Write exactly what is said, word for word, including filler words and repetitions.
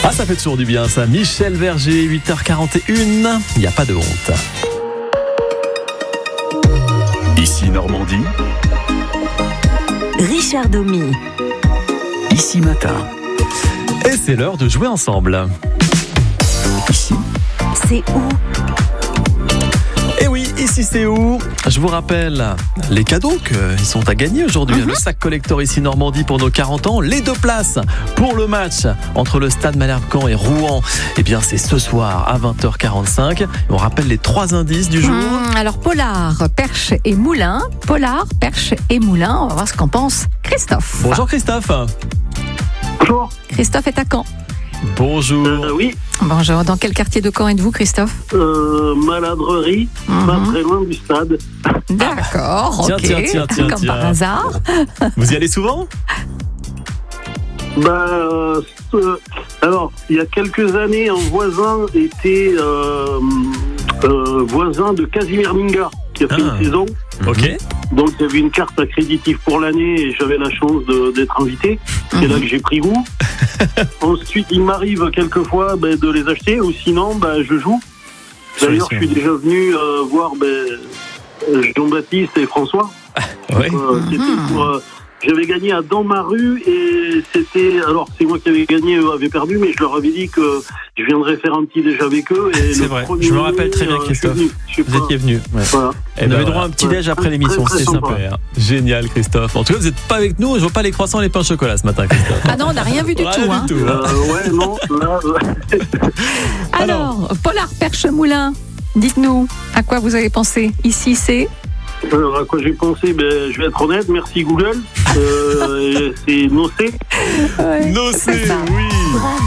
Ah, ça fait toujours du bien ça. Michel Berger, huit heures quarante et une. Il n'y a pas de honte. Ici Normandie. Richard Domy. Ici Matin. Et c'est l'heure de jouer ensemble. Ici. C'est où? Et oui, ici c'est où? Je vous rappelle les cadeaux qu'ils sont à gagner aujourd'hui. Mm-hmm. Le sac collector ici Normandie pour nos quarante ans. Les deux places pour le match entre le Stade Malherbe-Caen et Rouen. Eh bien, c'est ce soir à vingt heures quarante-cinq. Et on rappelle les trois indices du jour. Mmh, alors, Pollard, Perche et Moulin. Pollard, Perche et Moulin. On va voir ce qu'en pense Christophe. Bonjour Christophe. Bonjour. Christophe est à Caen. Bonjour. Euh, oui, Bonjour. Dans quel quartier de Caen êtes-vous, Christophe? euh, maladrerie, Mhm. pas très loin du stade. D'accord, Tiens, ok. tiens, tiens, tiens, Comme tiens. par hasard. Vous y allez souvent? Bah, euh, ce- alors, il y a quelques années, un voisin était euh, euh, voisin de Casimir Minga, qui a fait Ah. une saison. Ok. Donc, il y avait une carte accréditive pour l'année et j'avais la chance de- d'être invité. C'est là que j'ai pris goût. Ensuite, il m'arrive quelquefois ben, de les acheter ou sinon, ben, je joue. D'ailleurs, je suis déjà venu euh, voir ben, Jean-Baptiste et François. Oui. Euh, c'était pour, euh, j'avais gagné à Dans ma rue et c'était, alors c'est moi qui avais gagné, eux avaient perdu, mais je leur avais dit que je viendrais faire un petit déj avec eux. Et C'est le vrai, premier je me rappelle très bien, euh, je suis Christophe. venu, je sais Vous pas. étiez venu. Ouais. Voilà. Et vous avez ben droit à un petit voilà. déj après Ouais, l'émission, très, c'est très sympa. sympa. Hein. Génial Christophe. En tout cas, vous n'êtes pas avec nous, je vois pas les croissants et les pains au chocolat ce matin Christophe. Ah non, on n'a rien vu du Rien tout. du Hein. tout, hein. Euh, ouais, non, là, euh, Alors, Pollard, Perche, Moulin. Dites-nous, à quoi vous avez pensé? Ici, c'est... alors à quoi j'ai pensé, ben, je vais être honnête, merci Google. Euh, c'est Nocé. Ouais, Nocé, c'est ça. oui.